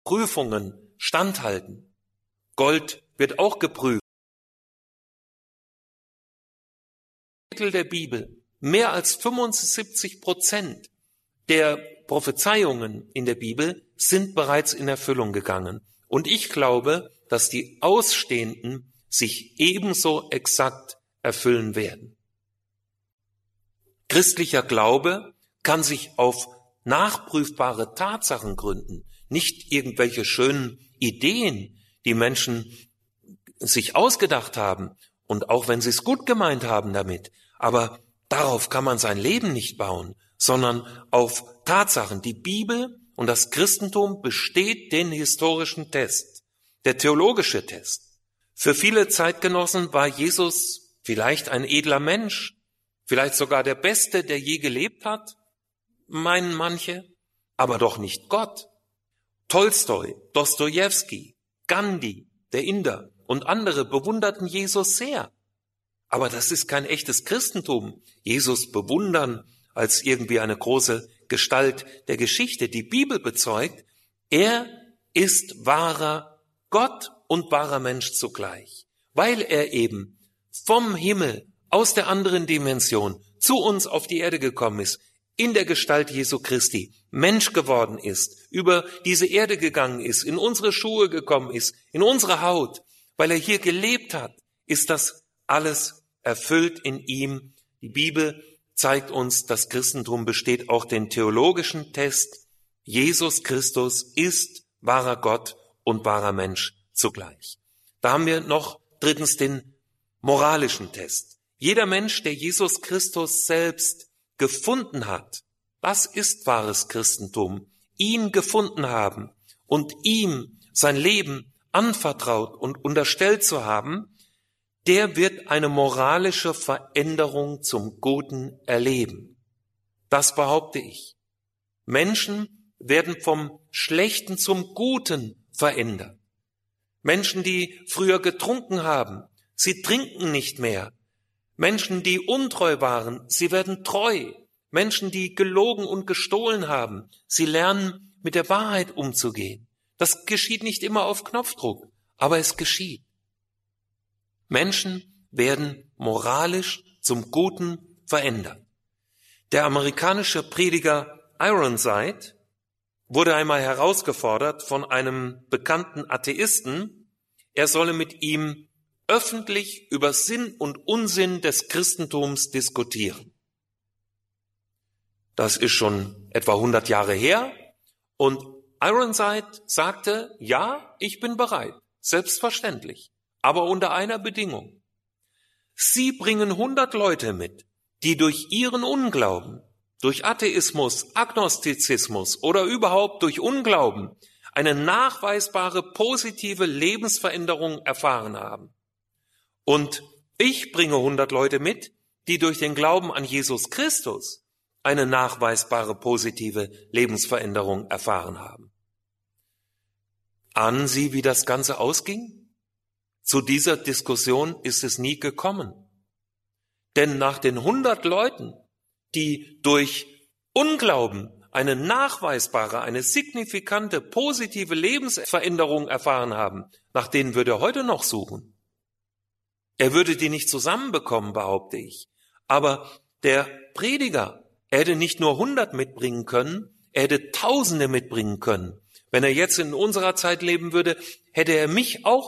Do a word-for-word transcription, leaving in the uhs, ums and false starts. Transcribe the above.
Prüfungen standhalten. Gold wird auch geprüft. Der Bibel, mehr als fünfundsiebzig Prozent der Prophezeiungen in der Bibel sind bereits in Erfüllung gegangen. Und ich glaube, dass die Ausstehenden sich ebenso exakt erfüllen werden. Christlicher Glaube kann sich auf nachprüfbare Tatsachen gründen, nicht irgendwelche schönen Ideen, die Menschen sich ausgedacht haben und auch wenn sie es gut gemeint haben damit, aber darauf kann man sein Leben nicht bauen, sondern auf Tatsachen. Die Bibel und das Christentum besteht den historischen Test, der theologische Test. Für viele Zeitgenossen war Jesus vielleicht ein edler Mensch, vielleicht sogar der Beste, der je gelebt hat, meinen manche, aber doch nicht Gott. Tolstoi, Dostojewski, Gandhi, der Inder und andere bewunderten Jesus sehr. Aber das ist kein echtes Christentum. Jesus bewundern als irgendwie eine große Gestalt der Geschichte. Die Bibel bezeugt, er ist wahrer Gott und wahrer Mensch zugleich, weil er eben vom Himmel aus der anderen Dimension zu uns auf die Erde gekommen ist, in der Gestalt Jesu Christi, Mensch geworden ist, über diese Erde gegangen ist, in unsere Schuhe gekommen ist, in unsere Haut, weil er hier gelebt hat, ist das alles erfüllt in ihm. Die Bibel zeigt uns, das Christentum besteht auch den theologischen Test. Jesus Christus ist wahrer Gott und wahrer Mensch zugleich. Da haben wir noch drittens den moralischen Test. Jeder Mensch, der Jesus Christus selbst gefunden hat, das ist wahres Christentum, ihn gefunden haben und ihm sein Leben anvertraut und unterstellt zu haben, der wird eine moralische Veränderung zum Guten erleben. Das behaupte ich. Menschen werden vom Schlechten zum Guten verändert. Menschen, die früher getrunken haben, sie trinken nicht mehr. Menschen, die untreu waren, sie werden treu. Menschen, die gelogen und gestohlen haben, sie lernen, mit der Wahrheit umzugehen. Das geschieht nicht immer auf Knopfdruck, aber es geschieht. Menschen werden moralisch zum Guten verändert. Der amerikanische Prediger Ironside wurde einmal herausgefordert von einem bekannten Atheisten, er solle mit ihm öffentlich über Sinn und Unsinn des Christentums diskutieren. Das ist schon etwa hundert Jahre her und Ironside sagte, ja, ich bin bereit, selbstverständlich, aber unter einer Bedingung. Sie bringen hundert Leute mit, die durch ihren Unglauben, durch Atheismus, Agnostizismus oder überhaupt durch Unglauben eine nachweisbare positive Lebensveränderung erfahren haben. Und ich bringe hundert Leute mit, die durch den Glauben an Jesus Christus eine nachweisbare positive Lebensveränderung erfahren haben. Ahnen Sie, wie das Ganze ausging? Zu dieser Diskussion ist es nie gekommen. Denn nach den hundert Leuten, die durch Unglauben eine nachweisbare, eine signifikante, positive Lebensveränderung erfahren haben, nach denen würde er heute noch suchen. Er würde die nicht zusammenbekommen, behaupte ich. Aber der Prediger, er hätte nicht nur hundert mitbringen können, er hätte Tausende mitbringen können. Wenn er jetzt in unserer Zeit leben würde, hätte er mich auch